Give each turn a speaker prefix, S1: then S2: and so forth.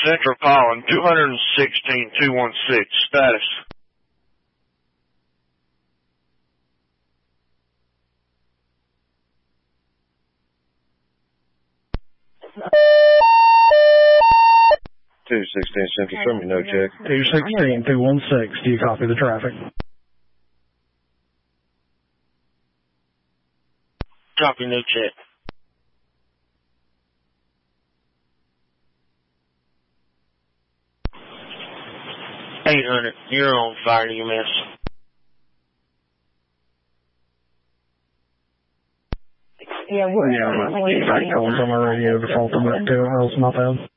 S1: Central calling, 216-216, status.
S2: Central, show me no check.
S3: 216-216, do you copy the traffic?
S1: Copy, no check. 800, you're on fire, UMS.
S3: Yeah, we're calling on my radio, default to that too, else my bad.